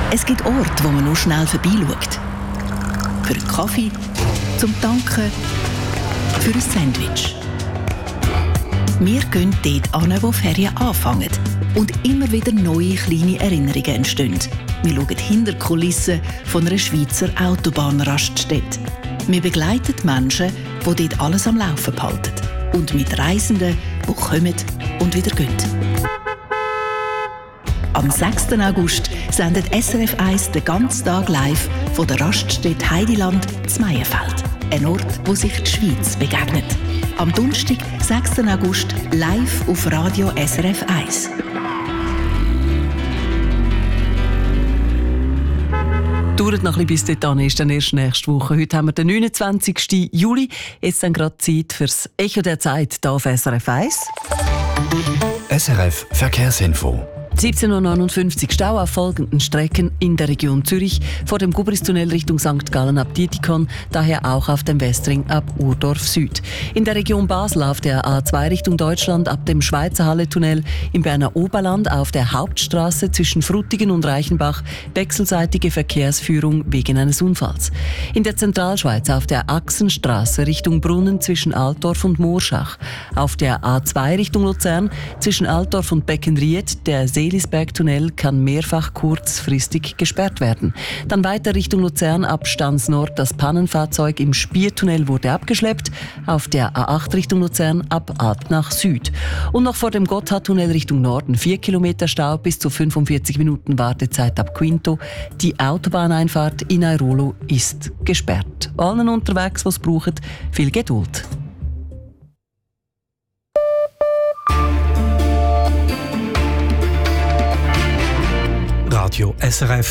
Es gibt Orte, wo man nur schnell vorbeischaut. Für einen Kaffee, zum Tanken, für ein Sandwich. Wir gehen dort hin, wo Ferien anfangen und immer wieder neue kleine Erinnerungen entstehen. Wir schauen hinter die Kulissen von einer Schweizer Autobahnraststätte. Wir begleiten Menschen, die dort alles am Laufen behalten. Und mit Reisenden, die kommen und wieder gehen. Am 6. August sendet SRF 1 den ganzen Tag live von der Raststätte Heidiland zu Meienfeld. Ein Ort, wo sich die Schweiz begegnet. Am Donnerstag, 6. August, live auf Radio SRF 1. Dauert noch ein bisschen bis dorthin, ist dann erst nächste Woche. Heute haben wir den 29. Juli. Jetzt dann gerade Zeit fürs Echo der Zeit hier auf SRF 1. SRF Verkehrsinfo. 17:59 Uhr Stau auf folgenden Strecken in der Region Zürich, vor dem Gubristunnel Richtung St. Gallen ab Dietikon, daher auch auf dem Westring ab Urdorf Süd. In der Region Basel auf der A2 Richtung Deutschland ab dem Schweizer Halle-Tunnel, im Berner Oberland auf der Hauptstraße zwischen Frutigen und Reichenbach wechselseitige Verkehrsführung wegen eines Unfalls. In der Zentralschweiz auf der Achsenstraße Richtung Brunnen zwischen Altdorf und Moorschach. Auf der A2 Richtung Luzern zwischen Altdorf und Beckenried, der Seelisberg-Tunnel kann mehrfach kurzfristig gesperrt werden. Dann weiter Richtung Luzern ab Stans Nord. Das Pannenfahrzeug im Spiertunnel wurde abgeschleppt. Auf der A8 Richtung Luzern ab Altnach Süd. Und noch vor dem Gotthardtunnel Richtung Norden 4 Kilometer Stau, bis zu 45 Minuten Wartezeit ab Quinto. Die Autobahneinfahrt in Airolo ist gesperrt. Allen unterwegs, die es brauchen, viel Geduld. Radio SRF